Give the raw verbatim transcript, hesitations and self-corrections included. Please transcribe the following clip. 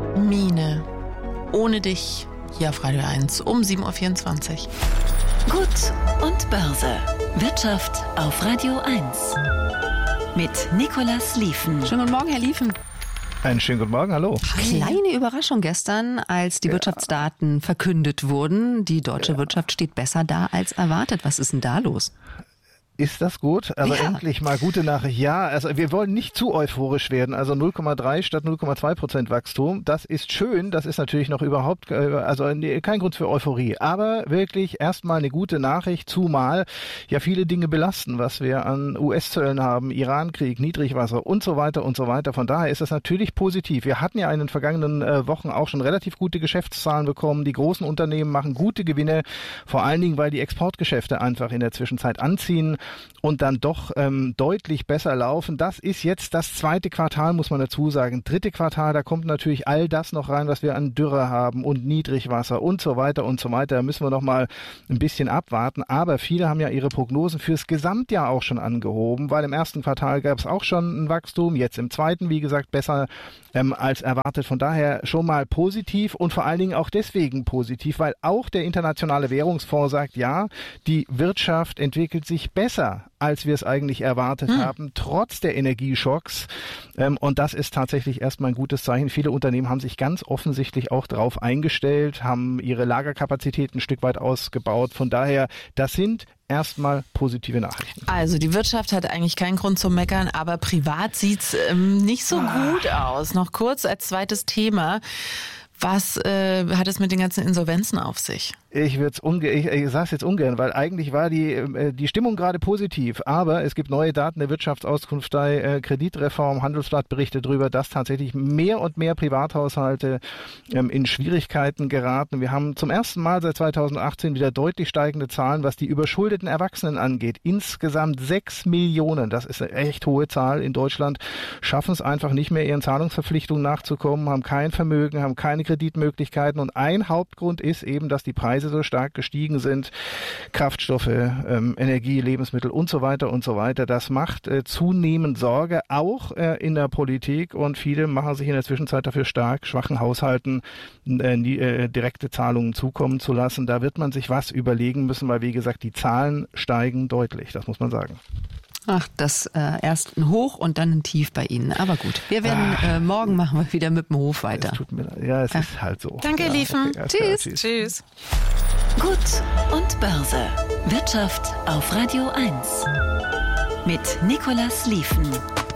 Mine. Ohne dich. Hier auf Radio eins um sieben Uhr vierundzwanzig. Gut und Börse. Wirtschaft auf Radio eins. Mit Nicolas Liefen. Schönen guten Morgen, Herr Liefen. Einen schönen guten Morgen, hallo. Kleine Überraschung gestern, als die ja. Wirtschaftsdaten verkündet wurden. Die deutsche ja. Wirtschaft steht besser da als erwartet. Was ist denn da los? Ist das gut? Aber ja. endlich mal gute Nachricht. Ja, also wir wollen nicht zu euphorisch werden. Also null Komma drei statt null Komma zwei Prozent Wachstum. Das ist schön. Das ist natürlich noch überhaupt, also kein Grund für Euphorie. Aber wirklich erstmal eine gute Nachricht, zumal ja viele Dinge belasten, was wir an U S-Zöllen haben, Iran-Krieg, Niedrigwasser und so weiter und so weiter. Von daher ist das natürlich positiv. Wir hatten ja in den vergangenen äh, Wochen auch schon relativ gute Geschäftszahlen bekommen. Die großen Unternehmen machen gute Gewinne, vor allen Dingen, weil die Exportgeschäfte einfach in der Zwischenzeit anziehen und dann doch ähm, deutlich besser laufen. Das ist jetzt das zweite Quartal, muss man dazu sagen. Dritte Quartal, da kommt natürlich all das noch rein, was wir an Dürre haben und Niedrigwasser und so weiter und so weiter. Da müssen wir noch mal ein bisschen abwarten. Aber viele haben ja ihre Prognosen fürs Gesamtjahr auch schon angehoben, weil im ersten Quartal gab es auch schon ein Wachstum. Jetzt im zweiten, wie gesagt, besser ähm, als erwartet. Von daher schon mal positiv und vor allen Dingen auch deswegen positiv, weil auch der Internationale Währungsfonds sagt, ja, die Wirtschaft entwickelt sich besser, als wir es eigentlich erwartet hm. haben, trotz der Energieschocks. Ähm, und das ist tatsächlich erstmal ein gutes Zeichen. Viele Unternehmen haben sich ganz offensichtlich auch darauf eingestellt, haben ihre Lagerkapazitäten ein Stück weit ausgebaut. Von daher, das sind erstmal positive Nachrichten. Also die Wirtschaft hat eigentlich keinen Grund zum Meckern, aber privat sieht's ähm, nicht so ah. gut aus. Noch kurz als zweites Thema. Was äh, hat es mit den ganzen Insolvenzen auf sich? Ich würde es unge- ich, ich sage es jetzt ungern, weil eigentlich war die äh, die Stimmung gerade positiv, aber es gibt neue Daten der Wirtschaftsauskunftei, äh, Kreditreform, Handelsblatt berichtet darüber, dass tatsächlich mehr und mehr Privathaushalte ähm, in Schwierigkeiten geraten. Wir haben zum ersten Mal seit zweitausendachtzehn wieder deutlich steigende Zahlen, was die überschuldeten Erwachsenen angeht. Insgesamt sechs Millionen, das ist eine echt hohe Zahl in Deutschland, schaffen es einfach nicht mehr, ihren Zahlungsverpflichtungen nachzukommen, haben kein Vermögen, haben keine Kreditmöglichkeiten und ein Hauptgrund ist eben, dass die Preise so stark gestiegen sind, Kraftstoffe, ähm, Energie, Lebensmittel und so weiter und so weiter. Das macht äh, zunehmend Sorge, auch äh, in der Politik und viele machen sich in der Zwischenzeit dafür stark, schwachen Haushalten äh, die, äh, direkte Zahlungen zukommen zu lassen. Da wird man sich was überlegen müssen, weil wie gesagt, die Zahlen steigen deutlich, das muss man sagen. Ach, das äh, erst ein Hoch und dann ein Tief bei Ihnen. Aber gut, wir werden äh, morgen machen wir wieder mit dem Hof weiter. Es tut mir leid. Ja, es ja. ist halt so. Danke, ja, Liefen. Okay, tschüss. Tschüss. Tschüss. Gut und Börse. Wirtschaft auf Radio eins. Mit Nicolas Liefen.